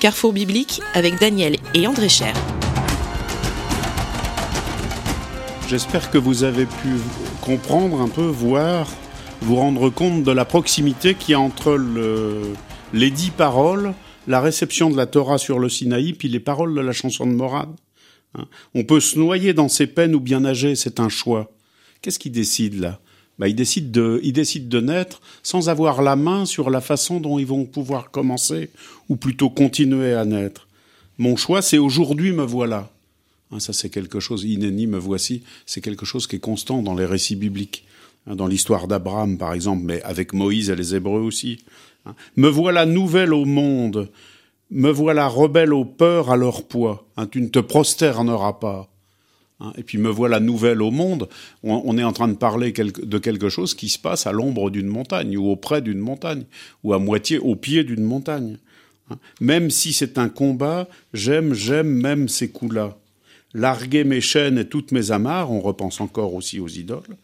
Carrefour biblique avec Daniel et André Cher. J'espère que vous avez pu comprendre un peu, voir, vous rendre compte de la proximité qu'il y a entre les 10 paroles, la réception de la Torah sur le Sinaï, puis les paroles de la chanson de Morad. On peut se noyer dans ses peines ou bien nager, c'est un choix. Qu'est-ce qu'il décide là ? Il décide de naître sans avoir la main sur la façon dont ils vont pouvoir commencer, ou plutôt continuer à naître. Mon choix, c'est aujourd'hui me voilà. Ça, c'est quelque chose, inéni, me voici, c'est quelque chose qui est constant dans les récits bibliques. Dans l'histoire d'Abraham, par exemple, mais avec Moïse et les Hébreux aussi. Me voilà nouvelle au monde, me voilà rebelle aux peurs à leur poids. Tu ne te prosterneras pas. Et puis me voilà nouvelle au monde, on est en train de parler de quelque chose qui se passe à l'ombre d'une montagne, ou auprès d'une montagne, ou à moitié au pied d'une montagne. Même si c'est un combat, j'aime même ces coups-là. Larguer mes chaînes et toutes mes amarres, on repense encore aussi aux idoles.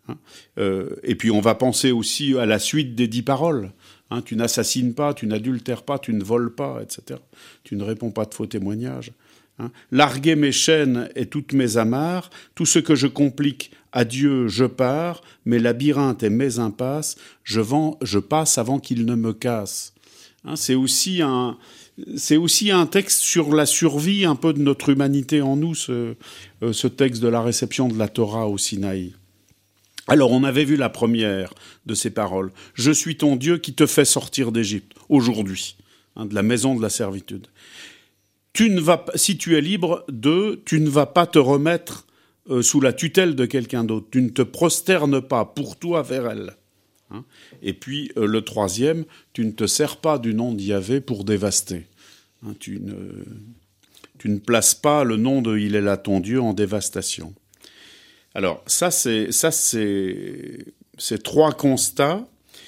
Et puis on va penser aussi à la suite des 10 paroles. Tu n'assassines pas, tu n'adultères pas, tu ne voles pas, etc. Tu ne réponds pas de faux témoignages. Larguer mes chaînes et toutes mes amarres, tout ce que je complique, adieu, je pars, mes labyrinthes et mes impasses, je passe avant qu'ils ne me cassent. C'est aussi un texte sur la survie un peu de notre humanité en nous, ce texte de la réception de la Torah au Sinaï. Alors, on avait vu la première de ces paroles. « Je suis ton Dieu qui te fait sortir d'Égypte, aujourd'hui, de la maison de la servitude. » Si tu es libre tu ne vas pas te remettre sous la tutelle de quelqu'un d'autre. Tu ne te prosternes pas pour toi vers elle. Et puis, le troisième, tu ne te sers pas du nom d'Yahvé pour dévaster. Tu ne places pas le nom de « Il est là ton Dieu » en dévastation. Alors, ça c'est 3 constats.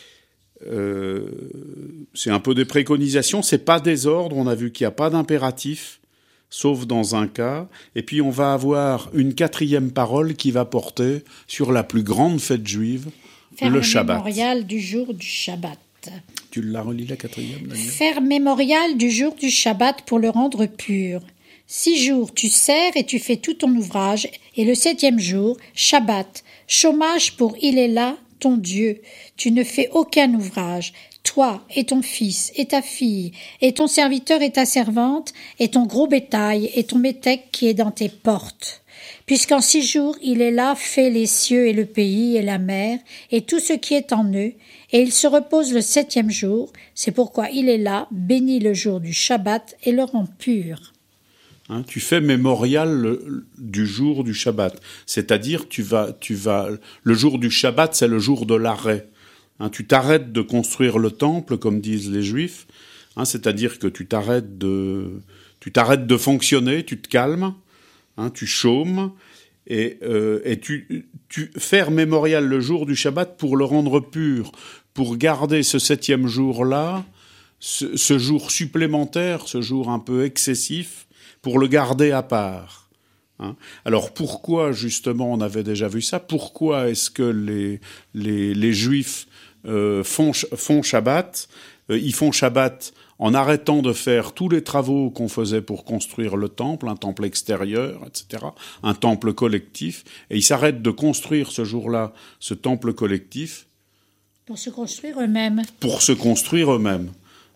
C'est un peu des préconisations, c'est pas des ordres, on a vu qu'il n'y a pas d'impératif, sauf dans un cas, et puis on va avoir une 4e parole qui va porter sur la plus grande fête juive, le Shabbat. Faire mémorial du jour du Shabbat. Tu l'as relis la 4e, Daniel ? Faire mémorial du jour du Shabbat pour le rendre pur. 6 jours tu sers et tu fais tout ton ouvrage, et le 7e jour, Shabbat, chômage pour il est là, ton Dieu, tu ne fais aucun ouvrage, toi et ton fils et ta fille, et ton serviteur et ta servante, et ton gros bétail et ton métèque qui est dans tes portes. Puisqu'en 6 jours il est là, fait les cieux et le pays et la mer, et tout ce qui est en eux, et il se repose le 7e jour, c'est pourquoi il est là, bénit le jour du Shabbat et le rend pur. Tu fais mémorial du jour du Shabbat, c'est-à-dire tu vas le jour du Shabbat, c'est le jour de l'arrêt. Tu t'arrêtes de construire le temple, comme disent les Juifs, c'est-à-dire que tu t'arrêtes de fonctionner, tu te calmes, tu chômes, et tu faire mémorial le jour du Shabbat pour le rendre pur, pour garder ce 7e jour-là, ce jour supplémentaire, ce jour un peu excessif, pour le garder à part. Alors pourquoi, justement, on avait déjà vu ça, pourquoi est-ce que les Juifs font Shabbat ? Ils font Shabbat en arrêtant de faire tous les travaux qu'on faisait pour construire le temple, un temple extérieur, etc., un temple collectif, et ils s'arrêtent de construire ce jour-là, ce temple collectif. Pour se construire eux-mêmes. Pour se construire eux-mêmes.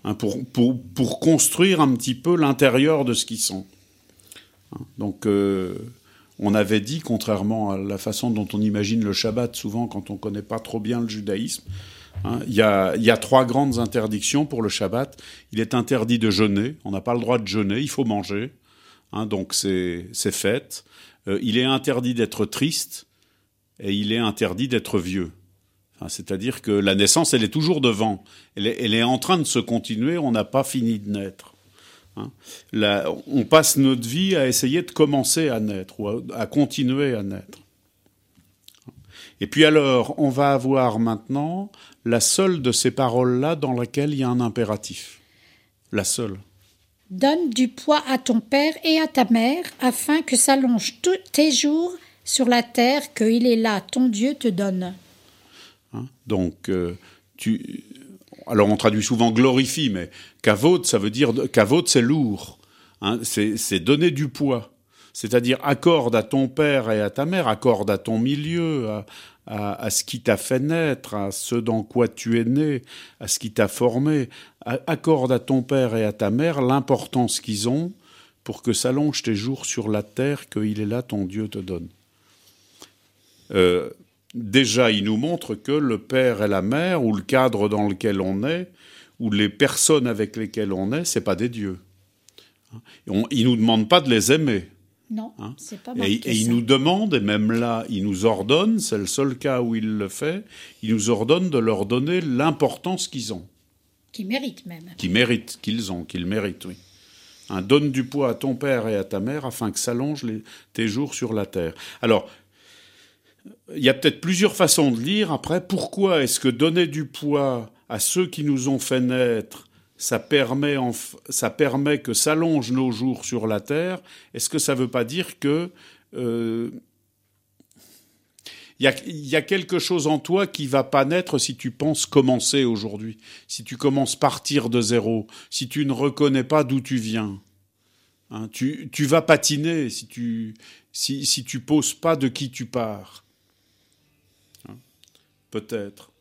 Pour construire un petit peu l'intérieur de ce qu'ils sont. Donc, on avait dit, contrairement à la façon dont on imagine le Shabbat, souvent quand on ne connaît pas trop bien le judaïsme, il y a 3 grandes interdictions pour le Shabbat. Il est interdit de jeûner, on n'a pas le droit de jeûner, il faut manger, donc c'est fête. Il est interdit d'être triste, et il est interdit d'être vieux. C'est-à-dire que la naissance, elle est toujours devant, elle est en train de se continuer, on n'a pas fini de naître. On passe notre vie à essayer de commencer à naître, ou à continuer à naître. Et puis alors, on va avoir maintenant la seule de ces paroles-là dans laquelle il y a un impératif. La seule. Donne du poids à ton père et à ta mère, afin que s'allongent tous tes jours sur la terre que il est là, ton Dieu te donne. Donc, Alors on traduit souvent glorifie, mais kavod, ça veut dire kavod, c'est lourd. Hein, c'est donner du poids. C'est-à-dire accorde à ton père et à ta mère, accorde à ton milieu, à ce qui t'a fait naître, à ce dans quoi tu es né, à ce qui t'a formé. Accorde à ton père et à ta mère l'importance qu'ils ont pour que s'allongent tes jours sur la terre qu'il est là, ton Dieu te donne. Déjà, il nous montre que le père et la mère, ou le cadre dans lequel on est, ou les personnes avec lesquelles on est, c'est pas des dieux. Il nous demande pas de les aimer. Non, c'est pas marqué et il nous demande, et même là, il nous ordonne, c'est le seul cas où il le fait, il nous ordonne de leur donner l'importance qu'ils ont. Qu'ils méritent même. Qu'ils méritent, oui. Donne du poids à ton père et à ta mère afin que s'allongent tes jours sur la terre. Alors, il y a peut-être plusieurs façons de lire. Après, pourquoi est-ce que donner du poids à ceux qui nous ont fait naître, ça permet que s'allongent nos jours sur la terre? Est-ce que ça ne veut pas dire que y a quelque chose en toi qui va pas naître si tu penses commencer aujourd'hui, si tu commences partir de zéro, si tu ne reconnais pas d'où tu viens. Tu vas patiner si tu poses pas de qui tu pars. Peut-être.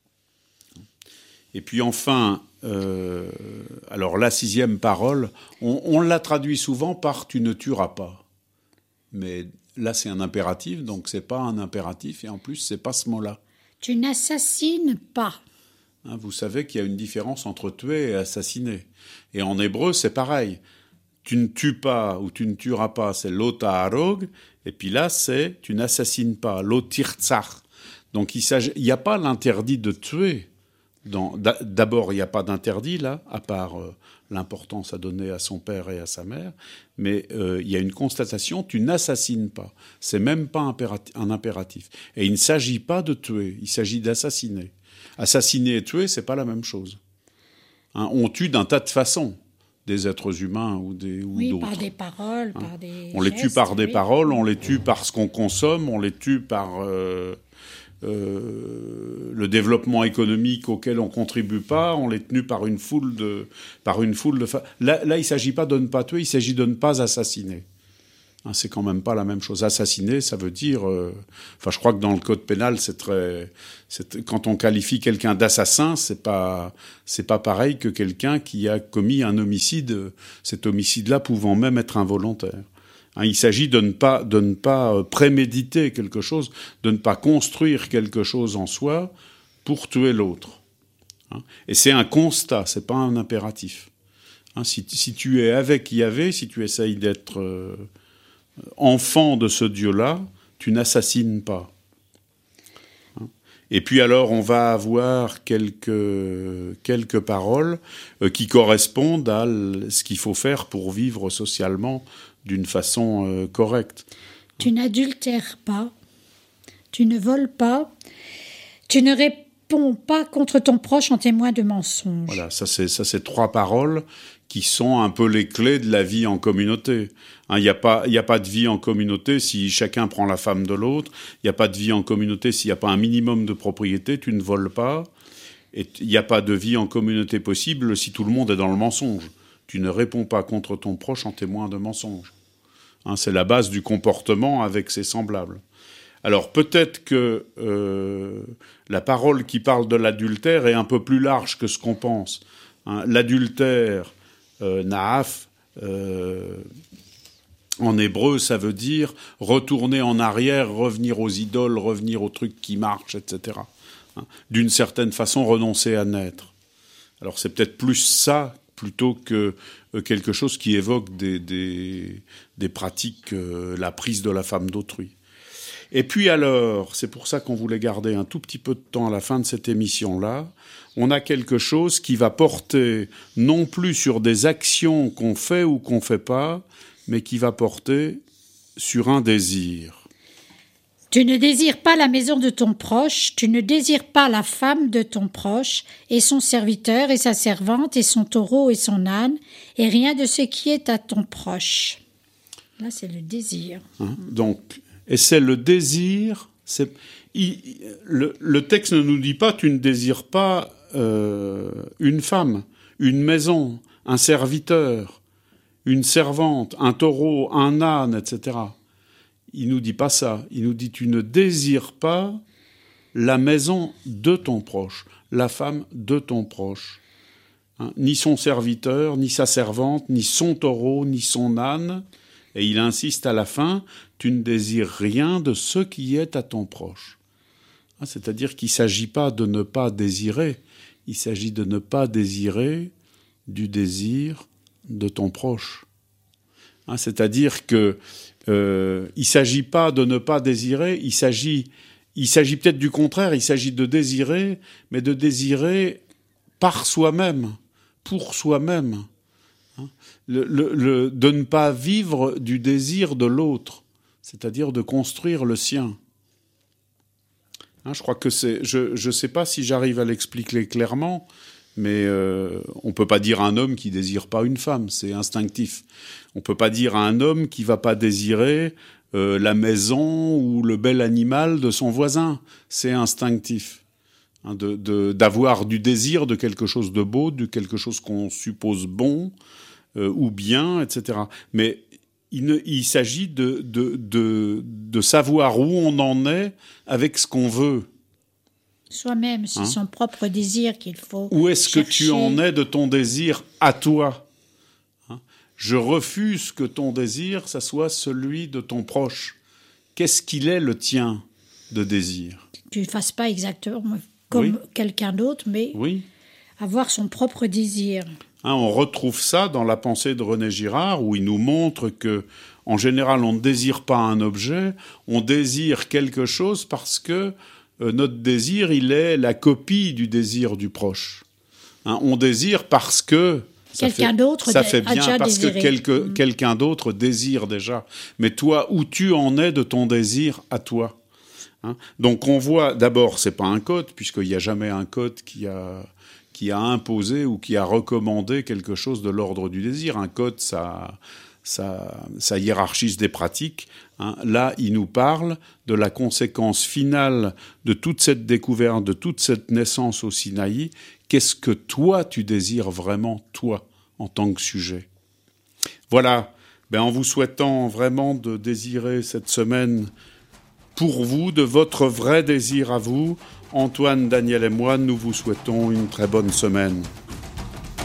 Et puis enfin, alors la 6e parole, on la traduit souvent par « tu ne tueras pas ». Mais là, c'est un impératif, donc c'est pas un impératif, et en plus, c'est pas ce mot-là. Tu n'assassines pas. Vous savez qu'il y a une différence entre tuer et assassiner. Et en hébreu, c'est pareil. Tu ne tues pas ou tu ne tueras pas, c'est lo taharog, et puis là, c'est tu n'assassines pas, lo tirtzach. Donc il n'y a pas l'interdit de tuer. D'abord, il n'y a pas d'interdit là, à part l'importance à donner à son père et à sa mère, mais il y a une constatation, tu n'assassines pas. C'est même pas un impératif. Et il ne s'agit pas de tuer, il s'agit d'assassiner. Assassiner et tuer, c'est pas la même chose. On tue d'un tas de façons des êtres humains ou d'autres. Par des paroles, par des on les tue par des paroles, on les tue par ce qu'on consomme, on les tue par le développement économique auquel on contribue pas, on les tue par une foule de là il s'agit pas de ne pas tuer, il s'agit de ne pas assassiner. C'est quand même pas la même chose. Assassiner, ça veut dire je crois que dans le code pénal, quand on qualifie quelqu'un d'assassin, c'est pas pareil que quelqu'un qui a commis un homicide, cet homicide-là pouvant même être involontaire. Il s'agit de ne pas préméditer quelque chose, de ne pas construire quelque chose en soi pour tuer l'autre. Et c'est un constat, c'est pas un impératif. Si tu es avec Yahvé, si tu essayes d'être enfant de ce Dieu-là, tu n'assassines pas. Et puis alors, on va avoir quelques paroles qui correspondent à ce qu'il faut faire pour vivre socialement d'une façon correcte. Tu n'adultères pas, tu ne voles pas, tu ne réponds pas contre ton proche en témoin de mensonges. Voilà, ça c'est 3 paroles qui sont un peu les clés de la vie en communauté. Il n'y a pas de vie en communauté si chacun prend la femme de l'autre. Il n'y a pas de vie en communauté s'il n'y a pas un minimum de propriété. Tu ne voles pas. Et il n'y a pas de vie en communauté possible si tout le monde est dans le mensonge. Tu ne réponds pas contre ton proche en témoin de mensonge. C'est la base du comportement avec ses semblables. Alors peut-être que la parole qui parle de l'adultère est un peu plus large que ce qu'on pense. L'adultère, naaf, en hébreu, ça veut dire retourner en arrière, revenir aux idoles, revenir aux trucs qui marchent, etc. D'une certaine façon, renoncer à naître. Alors c'est peut-être plus ça plutôt que quelque chose qui évoque des pratiques, la prise de la femme d'autrui. Et puis alors, c'est pour ça qu'on voulait garder un tout petit peu de temps à la fin de cette émission-là, on a quelque chose qui va porter non plus sur des actions qu'on fait ou qu'on fait pas, mais qui va porter sur un désir. Tu ne désires pas la maison de ton proche, tu ne désires pas la femme de ton proche, et son serviteur, et sa servante, et son taureau, et son âne, et rien de ce qui est à ton proche. Là, c'est le désir. Donc, et c'est le désir. Le texte ne nous dit pas tu ne désires pas une femme, une maison, un serviteur, une servante, un taureau, un âne, etc. Il nous dit pas ça. Il nous dit tu ne désires pas la maison de ton proche, la femme de ton proche. Ni son serviteur, ni sa servante, ni son taureau, ni son âne. Et il insiste à la fin, tu ne désires rien de ce qui est à ton proche. C'est-à-dire qu'il ne s'agit pas de ne pas désirer, il s'agit de ne pas désirer du désir de ton proche. C'est-à-dire que il ne s'agit pas de ne pas désirer, il s'agit peut-être du contraire, il s'agit de désirer, mais de désirer par soi-même, pour soi-même. De ne pas vivre du désir de l'autre, c'est-à-dire de construire le sien. Je crois que je ne sais pas si j'arrive à l'expliquer clairement, mais on ne peut pas dire à un homme qui ne désire pas une femme, c'est instinctif. On ne peut pas dire à un homme qui ne va pas désirer la maison ou le bel animal de son voisin, c'est instinctif. D'avoir du désir de quelque chose de beau, de quelque chose qu'on suppose bon ou bien, etc. Mais il s'agit de savoir où on en est avec ce qu'on veut. Soi-même, c'est son propre désir qu'il faut Où est-ce chercher. que tu en es de ton désir à toi ? Je refuse que ton désir, ça soit celui de ton proche. Qu'est-ce qu'il est le tien de désir ? Tu ne fasses pas exactement comme quelqu'un d'autre, mais avoir son propre désir. On retrouve ça dans la pensée de René Girard, où il nous montre que, en général, on ne désire pas un objet, on désire quelque chose parce que notre désir, il est la copie du désir du proche. On désire parce que quelqu'un d'autre ça fait a bien déjà parce désiré. que quelqu'un d'autre désire déjà. Mais toi, où tu en es de ton désir à toi ? Donc on voit, d'abord, c'est pas un code, puisqu'il n'y a jamais un code qui a imposé ou qui a recommandé quelque chose de l'ordre du désir. Un code, ça hiérarchise des pratiques. Là, il nous parle de la conséquence finale de toute cette découverte, de toute cette naissance au Sinaï. Qu'est-ce que toi, tu désires vraiment, toi, en tant que sujet ? Voilà, en vous souhaitant vraiment de désirer cette semaine pour vous, de votre vrai désir à vous, Antoine, Daniel et moi, nous vous souhaitons une très bonne semaine.